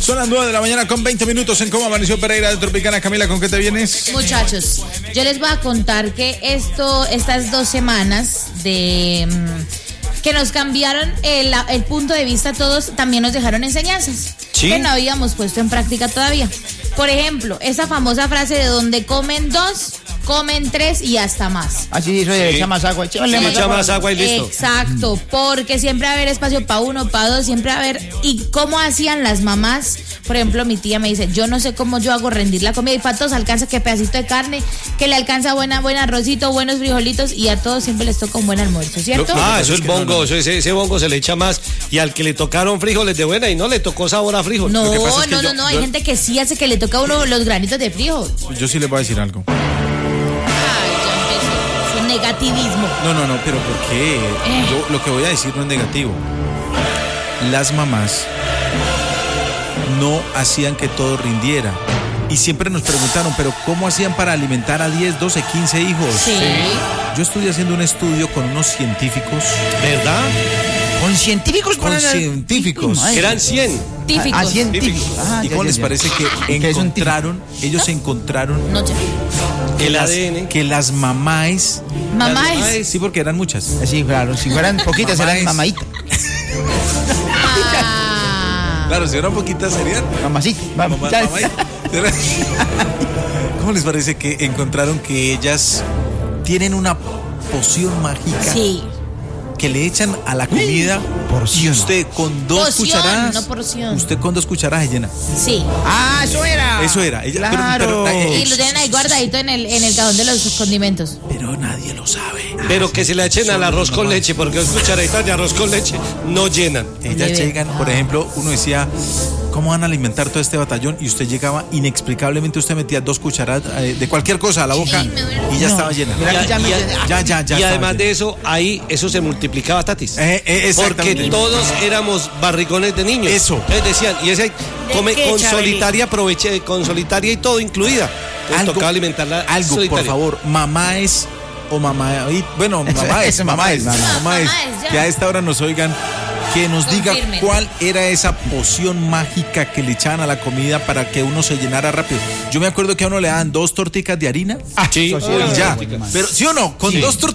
Son las 9 de la mañana con 20 minutos en Cómo Amaneció Pereira de Tropicana. Camila, ¿con qué te vienes? Muchachos, yo les voy a contar que estas 2 semanas de que nos cambiaron el punto de vista, todos también nos dejaron enseñanzas que no habíamos puesto en práctica todavía. Por ejemplo, esa famosa frase de donde comen 2, comen 3 y hasta más. Así eso de echa más agua, echa más agua y listo. Exacto, porque siempre va a haber espacio para 1, para 2, siempre va a haber. ¿Y cómo hacían las mamás? Por ejemplo, mi tía me dice, yo no sé cómo yo hago rendir la comida y para todos alcanza que pedacito de carne, que le alcanza buen arrocito, buenos frijolitos y a todos siempre les toca un buen almuerzo, ¿cierto? Eso es bongo, ese bongo se le echa más y al que le tocaron frijoles de buena y no le tocó sabor a frijol. No, hay gente que sí hace que le toca a uno los granitos de frijol. Yo sí les voy a decir algo. Es un negativismo. No, pero ¿por qué? Yo lo que voy a decir no es negativo. Las mamás no hacían que todo rindiera. Y siempre nos preguntaron, ¿pero cómo hacían para alimentar a 10, 12, 15 hijos? Sí. Yo estuve haciendo un estudio con unos científicos. ¿Verdad? ¿Con científicos? Con científicos. Eran 100. Científicos. ¿Y cómo les parece que ellos encontraron el ADN? Que las mamáes. ¿Mamáes? Sí, porque eran muchas. Sí, claro, si fueran poquitas eran mamaditas. Claro, si eran poquitas serían Mamacita. ¿Cómo les parece que encontraron que ellas tienen una poción mágica? Sí. Que le echan a la comida y usted con 2 cucharadas. No porción. Usted con 2 cucharadas llena. Sí. Eso era. Ella, claro. Y lo tienen ahí guardadito en el cajón de los condimentos. Pero nadie lo sabe. Pero que se le echen al arroz con leche, porque 2 cucharaditas de arroz con leche no llenan. Ellas llegan, por ejemplo, uno decía, ¿cómo van a alimentar todo este batallón? Y usted llegaba, inexplicablemente usted metía 2 cucharadas de cualquier cosa a la boca y ya estaba llena. Y además de eso, ahí eso se multiplicaba, Tatis. Porque todos éramos barrigones de niños. Eso. Entonces decían, y ese come con solitaria, aproveché con solitaria y todo incluida. Entonces tocaba alimentarla algo, solitaria. Por favor, mamáes o mamáes. Bueno, mamáes. Que a esta hora nos oigan. Que nos diga cuál era esa poción mágica que le echaban a la comida para que uno se llenara rápido. Yo me acuerdo que a uno le daban 2 torticas de harina. Sí. Y ya. Pero, ¿sí o no? Con 2 torticas